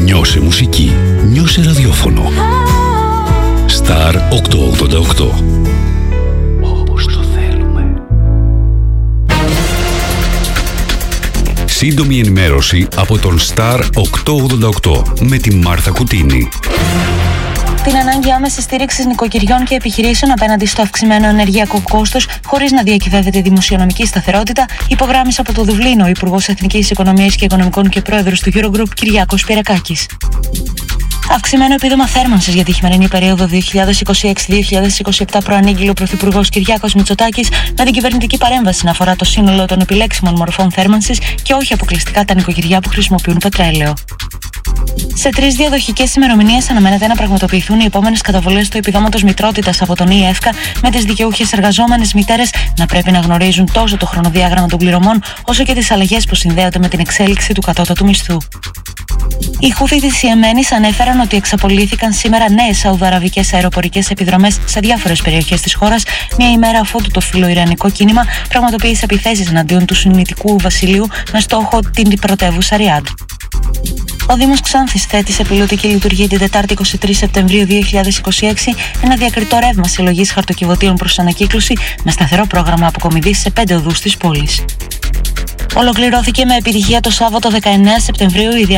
Νιώσε μουσική. Νιώσε ραδιόφωνο. Star 888. Όπως το θέλουμε. Σύντομη ενημέρωση από τον Star 888 με τη Μάρθα Κουτίνη. Την ανάγκη άμεσης στήριξης νοικοκυριών και επιχειρήσεων απέναντι στο αυξημένο ενεργειακό κόστος, χωρίς να διακυβεύεται δημοσιονομική σταθερότητα, υπογράμμισε από το Δουβλίνο ο Υπουργός Εθνικής Οικονομίας και Οικονομικών και Πρόεδρος του Eurogroup, Κυριάκος Πυρακάκης. Αυξημένο επίδομα θέρμανσης για τη χειμερινή περίοδο 2026-2027 προανήγγειλε ο Πρωθυπουργός Κυριάκος Μητσοτάκης, με την κυβερνητική παρέμβαση να αφορά το σύνολο των επιλέξιμων μορφών θέρμανσης και όχι αποκλειστικά τα νοικοκυριά που χρησιμοποιούν πετρέλαιο. Σε 3 διαδοχικές ημερομηνίες αναμένεται να πραγματοποιηθούν οι επόμενες καταβολές του επιδόματος μητρότητας από τον ΙΕΦΚΑ, με τις δικαιούχες εργαζόμενες μητέρες να πρέπει να γνωρίζουν τόσο το χρονοδιάγραμμα των πληρωμών, όσο και τις αλλαγές που συνδέονται με την εξέλιξη του κατώτατου μισθού. Οι Χούθι της Ιεμένης ανέφεραν ότι εξαπολύθηκαν σήμερα νέες σαουδαραβικές αεροπορικές επιδρομές σε διάφορες περιοχές της χώρας, μία ημέρα αφότου το φιλοϊρανικό κίνημα πραγματοποίησε επιθέσεις εναντίον του Σουννιτικού Βασιλείου με στόχο την πρωτεύουσα Ριάντ. Ο Δήμος Ξάνθης θέτει σε πιλωτική λειτουργία την Τετάρτη 23 Σεπτεμβρίου 2026 ένα διακριτό ρεύμα συλλογής χαρτοκιβωτίων προς ανακύκλωση με σταθερό πρόγραμμα αποκομιδής σε 5 οδούς της πόλης. Ολοκληρώθηκε με επιτυχία το Σάββατο 19 Σεπτεμβρίου η